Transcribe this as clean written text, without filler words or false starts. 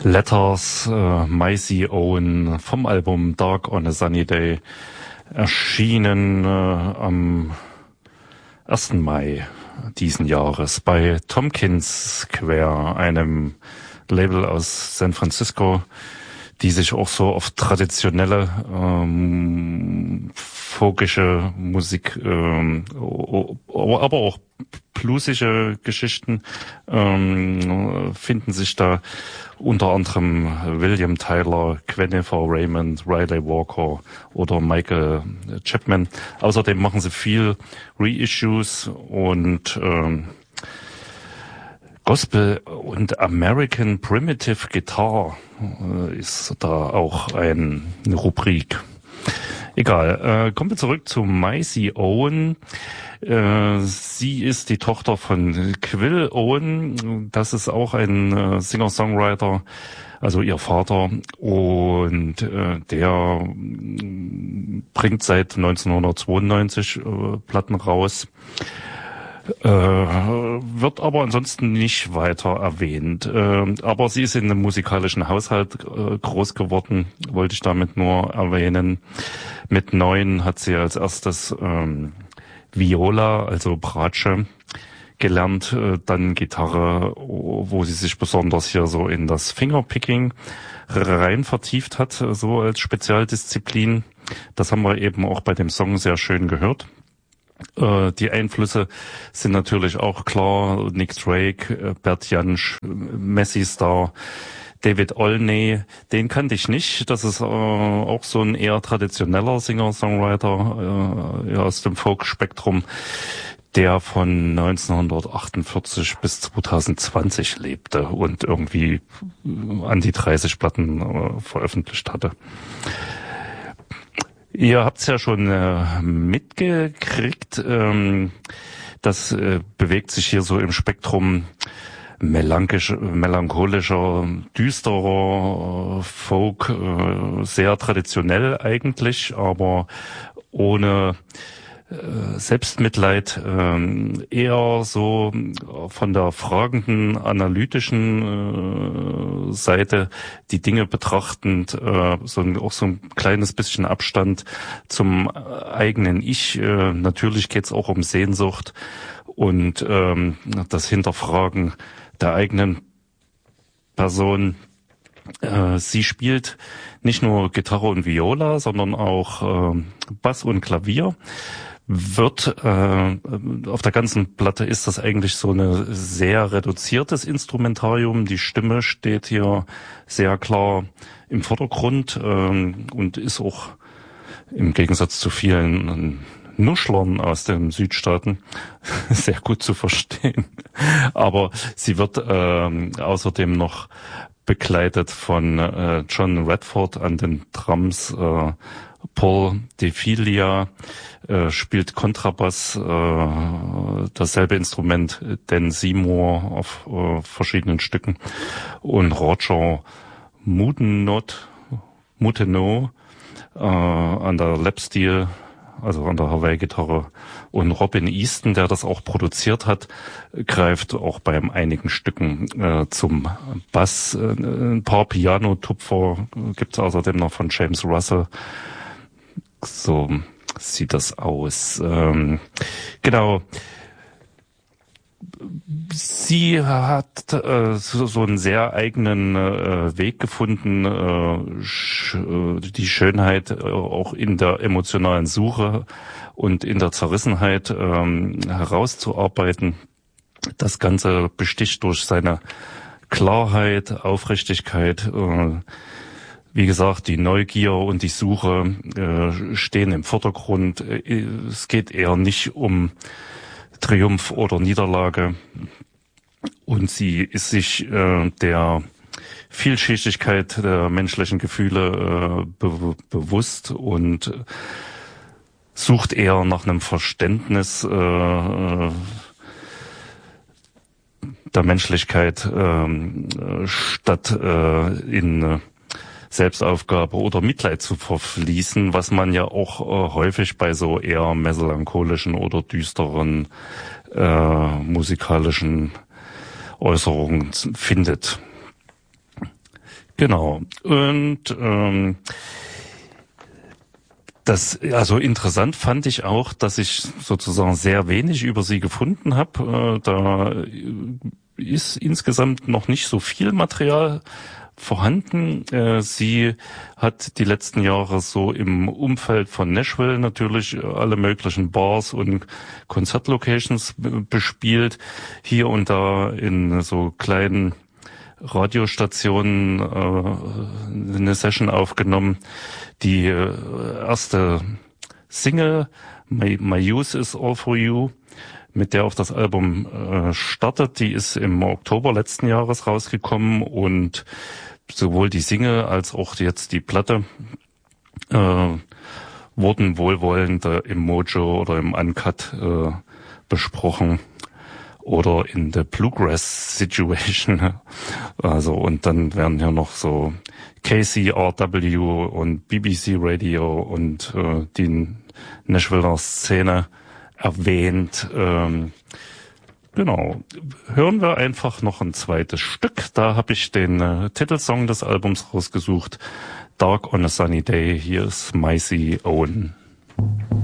Letters, Maisie Owen vom Album Dark on a Sunny Day, erschienen am 1. Mai diesen Jahres bei Tompkins Square, einem Label aus San Francisco, die sich auch so auf traditionelle folkische Musik, aber auch bluesige Geschichten finden sich da, unter anderem William Tyler, Gwyneth Raymond, Riley Walker oder Michael Chapman. Außerdem machen sie viel Reissues und Gospel und American Primitive Guitar ist da auch eine Rubrik. Egal, kommen wir zurück zu Maisie Owen. Sie ist die Tochter von Quill Owen. Das ist auch ein Singer-Songwriter, also ihr Vater. Und der bringt seit 1992 Platten raus. Wird aber ansonsten nicht weiter erwähnt. Aber sie ist in einem musikalischen Haushalt groß geworden, wollte ich damit nur erwähnen. Mit 9 hat sie als erstes Viola, also Bratsche, gelernt, dann Gitarre, wo sie sich besonders hier so in das Fingerpicking rein vertieft hat, so als Spezialdisziplin. Das haben wir eben auch bei dem Song sehr schön gehört. Die Einflüsse sind natürlich auch klar: Nick Drake, Bert Jansch, Messi Star, David Olney, den kannte ich nicht. Das ist auch so ein eher traditioneller Singer-Songwriter aus dem Folk-Spektrum, der von 1948 bis 2020 lebte und irgendwie an die 30 Platten veröffentlicht hatte. Ihr habt's ja schon mitgekriegt. Das bewegt sich hier so im Spektrum melancholischer, düsterer Folk, sehr traditionell eigentlich, aber ohne Selbstmitleid, eher so von der fragenden, analytischen Seite die Dinge betrachtend, auch so ein kleines bisschen Abstand zum eigenen Ich. Natürlich geht's auch um Sehnsucht und das Hinterfragen der eigenen Person. Sie spielt nicht nur Gitarre und Viola, sondern auch Bass und Klavier. Auf der ganzen Platte ist das eigentlich so ein sehr reduziertes Instrumentarium. Die Stimme steht hier sehr klar im Vordergrund und ist auch im Gegensatz zu vielen Nuschlern aus den Südstaaten sehr gut zu verstehen. Aber sie wird außerdem noch begleitet von John Redford an den Drums. Paul DeFilia spielt Kontrabass, dasselbe Instrument, Dan Seymour auf verschiedenen Stücken, und Roger Moutenot an der Lapsteel, also an der Hawaii-Gitarre, und Robin Easton, der das auch produziert hat, greift auch bei einigen Stücken zum Bass. Ein paar Piano-Tupfer gibt es außerdem noch von James Russell. So sieht das aus. Genau. Sie hat so einen sehr eigenen Weg gefunden, die Schönheit auch in der emotionalen Suche und in der Zerrissenheit herauszuarbeiten. Das Ganze besticht durch seine Klarheit, Aufrichtigkeit. Wie gesagt, die Neugier und die Suche stehen im Vordergrund. Es geht eher nicht um Triumph oder Niederlage. Und sie ist sich der Vielschichtigkeit der menschlichen Gefühle bewusst und sucht eher nach einem Verständnis der Menschlichkeit statt in Selbstaufgabe oder Mitleid zu verfließen, was man ja auch häufig bei so eher melancholischen oder düsteren musikalischen Äußerungen findet. Genau. Und also interessant fand ich auch, dass ich sozusagen sehr wenig über sie gefunden habe. Da ist insgesamt noch nicht so viel Material vorhanden. Sie hat die letzten Jahre so im Umfeld von Nashville natürlich alle möglichen Bars und Konzertlocations bespielt. Hier und da in so kleinen Radiostationen eine Session aufgenommen. Die erste Single, My Youth is All For You, mit der auch das Album startet, die ist im Oktober letzten Jahres rausgekommen und sowohl die Single als auch jetzt die Platte wurden wohlwollend im Mojo oder im Uncut besprochen. Oder in the Bluegrass Situation. Also, und dann werden hier noch so KCRW und BBC Radio und die Nashviller Szene erwähnt. Genau. Hören wir einfach noch ein zweites Stück. Da habe ich den Titelsong des Albums rausgesucht. Dark on a Sunny Day. Hier ist Maisie Owen.